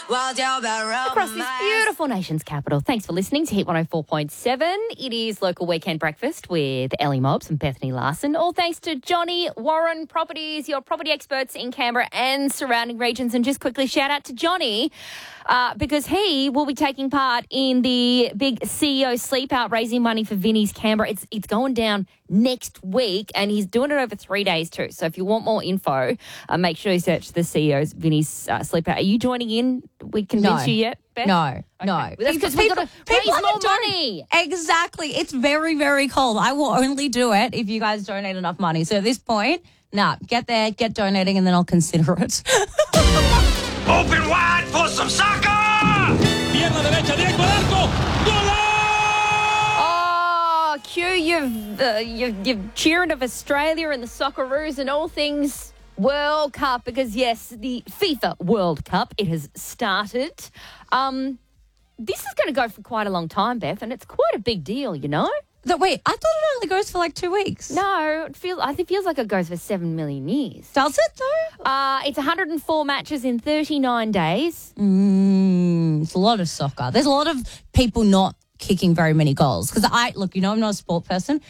Across this beautiful nation's capital. Thanks for listening to Hit 104.7. It is Local Weekend Breakfast with Ellie Mobbs and Bethany Larson. All thanks to Johnny Warren Properties, your property experts in Canberra and surrounding regions. And just quickly shout out to Johnny because he will be taking part in the big CEO Sleep Out raising money for Vinnie's Canberra. It's going down next week and he's doing it over 3 days too. So if you want more info, make sure you search the CEO's Vinnie's Sleep Out. Are you joining in? We convinced you yet, Beth? No. Well, that's because we've got to raise more money. Exactly. It's very, very cold. I will only do it if you guys donate enough money. So at this point, get there, get donating, and then I'll consider it. Open wide for some soccer! Pierna derecha, directo al arco! Oh, Q, you've cheering of Australia and the Socceroos and all things World Cup because, yes, the FIFA World Cup, it has started. This is going to go for quite a long time, Beth, and it's quite a big deal, you know? Wait, I thought it only goes for like 2 weeks. No, it feels like it goes for 7 million years. Does it though? It's 104 matches in 39 days. It's a lot of soccer. There's a lot of people not kicking very many goals. Because I'm not a sport person,